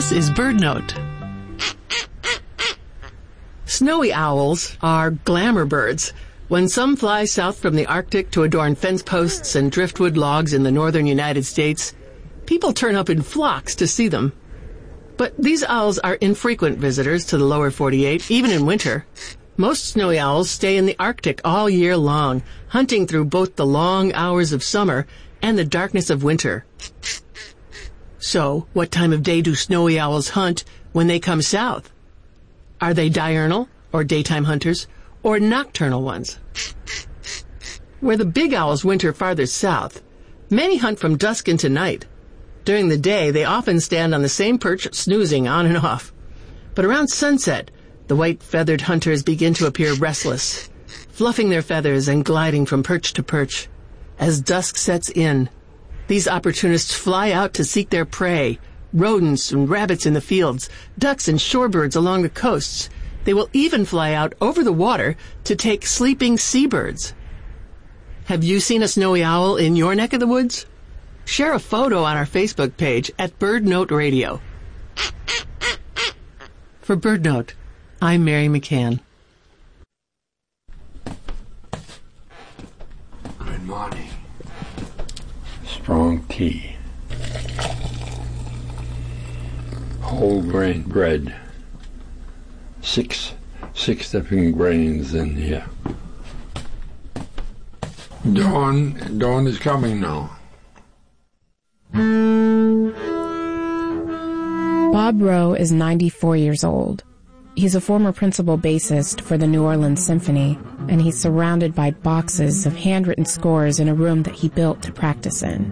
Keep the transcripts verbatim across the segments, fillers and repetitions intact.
This is BirdNote. Snowy owls are glamour birds. When some fly south from the Arctic to adorn fence posts and driftwood logs in the northern United States, people turn up in flocks to see them. But these owls are infrequent visitors to the lower forty-eight, even in winter. Most snowy owls stay in the Arctic all year long, hunting through both the long hours of summer and the darkness of winter. So, what time of day do snowy owls hunt when they come south? Are they diurnal, or daytime hunters, or nocturnal ones? Where the big owls winter farther south, many hunt from dusk into night. During the day, they often stand on the same perch, snoozing on and off. But around sunset, the white-feathered hunters begin to appear restless, fluffing their feathers and gliding from perch to perch. As dusk sets in, these opportunists fly out to seek their prey, rodents and rabbits in the fields, ducks and shorebirds along the coasts. They will even fly out over the water to take sleeping seabirds. Have you seen a snowy owl in your neck of the woods? Share a photo on our Facebook page at BirdNote Radio. For BirdNote, I'm Mary McCann. Good morning. Strong tea. Whole grain bread. Six, six different grains in here. Dawn, dawn is coming now. Bob Rowe is ninety-four years old. He's a former principal bassist for the New Orleans Symphony, and he's surrounded by boxes of handwritten scores in a room that he built to practice in.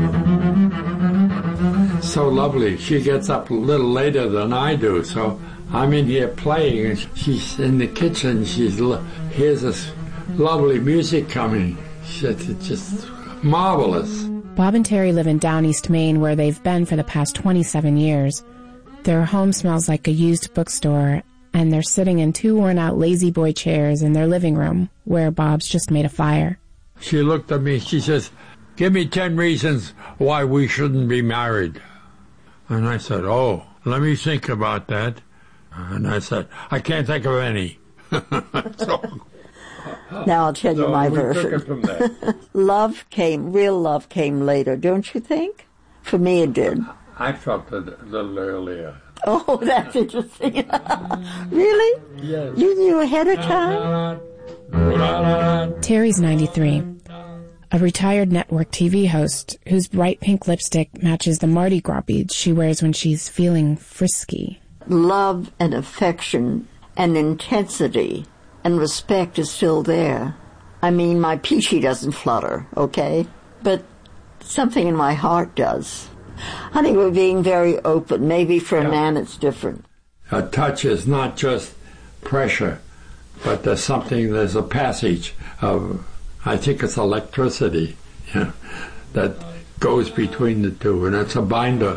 So lovely. She gets up a little later than I do, so I'm in here playing, and she's in the kitchen. She's hears this lovely music coming. It's just marvelous. Bob and Terry live in Down East Maine, where they've been for the past twenty-seven years. Their home smells like a used bookstore, and they're sitting in two worn-out lazy boy chairs in their living room, where Bob's just made a fire. She looked at me, she says, "Give me ten reasons why we shouldn't be married." And I said, "Oh, let me think about that." And I said, "I can't think of any." so, now I'll tell so you my we version. Took it from there. Love came, real love came later, don't you think? For me it did. I felt it a little earlier. Oh, that's interesting. Really? Yes. You knew ahead of time? Terry's ninety-three, a retired network T V host whose bright pink lipstick matches the Mardi Gras beads she wears when she's feeling frisky. Love and affection and intensity and respect is still there. I mean, my peachy doesn't flutter, okay? But something in my heart does. I think we're being very open. Maybe for yeah. a man it's different. A touch is not just pressure, but there's something, there's a passage of, I think it's electricity, you know, that goes between the two, and it's a binder.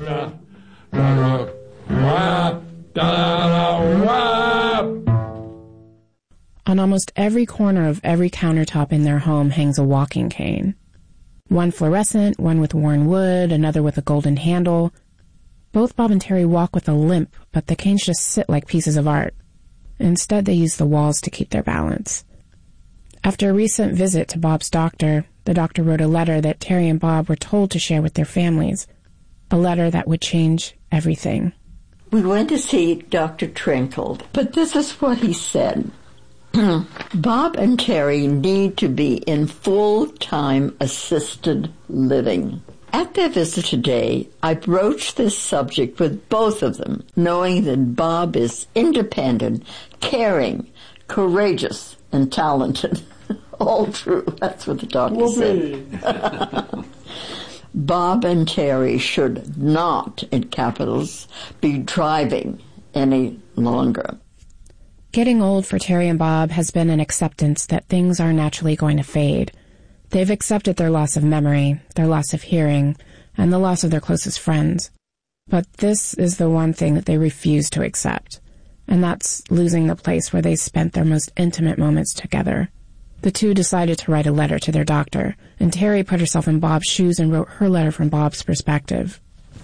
On almost every corner of every countertop in their home hangs a walking cane. One fluorescent, one with worn wood, another with a golden handle. Both Bob and Terry walk with a limp, but the canes just sit like pieces of art. Instead, they use the walls to keep their balance. After a recent visit to Bob's doctor, the doctor wrote a letter that Terry and Bob were told to share with their families. A letter that would change everything. We went to see Doctor Trinkle, but this is what he said. Bob and Terry need to be in full-time assisted living. At their visit today, I broached this subject with both of them, knowing that Bob is independent, caring, courageous, and talented. All true. That's what the doctor Whoopee. said. Bob and Terry should not, in capitals, be driving any longer. Getting old for Terry and Bob has been an acceptance that things are naturally going to fade. They've accepted their loss of memory, their loss of hearing, and the loss of their closest friends. But this is the one thing that they refuse to accept, and that's losing the place where they spent their most intimate moments together. The two decided to write a letter to their doctor, and Terry put herself in Bob's shoes and wrote her letter from Bob's perspective.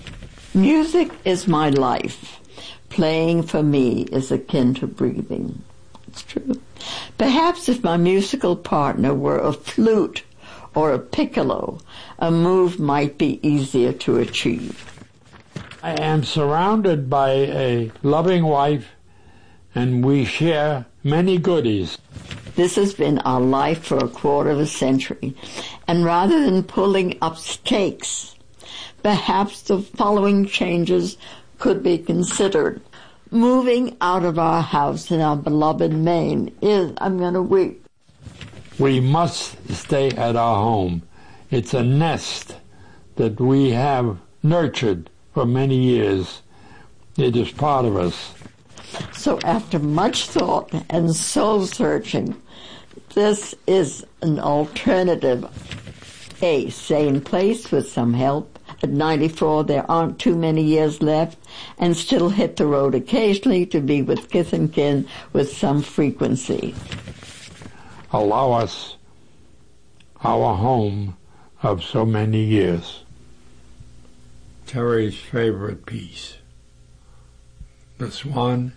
Music is my life. Playing for me is akin to breathing. It's true. Perhaps if my musical partner were a flute or a piccolo, a move might be easier to achieve. I am surrounded by a loving wife, and we share many goodies. This has been our life for a quarter of a century, and rather than pulling up stakes, perhaps the following changes could be considered. Moving out of our house in our beloved Maine is, I'm going to weep. We must stay at our home. It's a nest that we have nurtured for many years. It is part of us. So after much thought and soul-searching, this is an alternative, a sane place with some help. At ninety-four, there aren't too many years left, and still hit the road occasionally to be with kith and kin with some frequency. Allow us our home of so many years. Terry's favorite piece. This one.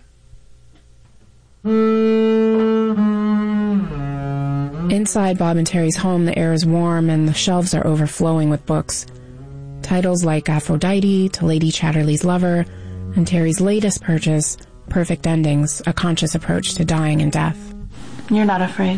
Inside Bob and Terry's home, the air is warm and the shelves are overflowing with books. Titles like Aphrodite to Lady Chatterley's Lover, and Terry's latest purchase, Perfect Endings, A Conscious Approach to Dying and Death. You're not afraid?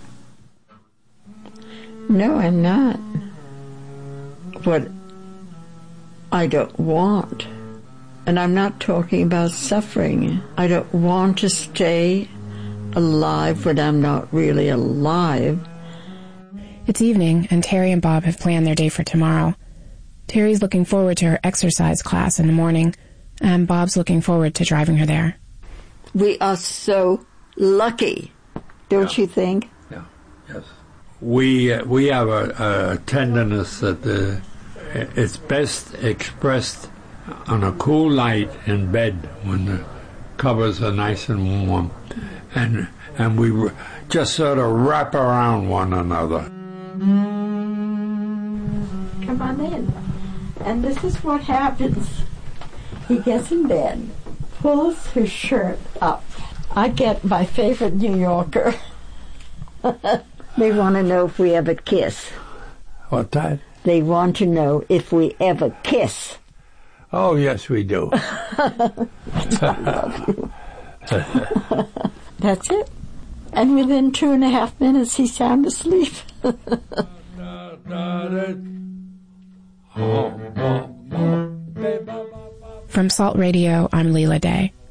No, I'm not. What I don't want, and I'm not talking about suffering, I don't want to stay alive when I'm not really alive. It's evening, and Terry and Bob have planned their day for tomorrow. Terry's looking forward to her exercise class in the morning, and Bob's looking forward to driving her there. We are so lucky, don't Yeah. you think? Yeah, yes. We uh, we have a, a tenderness that uh, it's best expressed on a cool night in bed when the covers are nice and warm, and and we r- just sort of wrap around one another. Come on in. And this is what happens. He gets in bed, pulls his shirt up. I get my favorite New Yorker. They want to know if we ever kiss. What that? They want to know if we ever kiss. Oh, yes, we do. I love you. That's it. And within two and a half minutes, he's sound asleep. From Salt Radio, I'm Leela Day.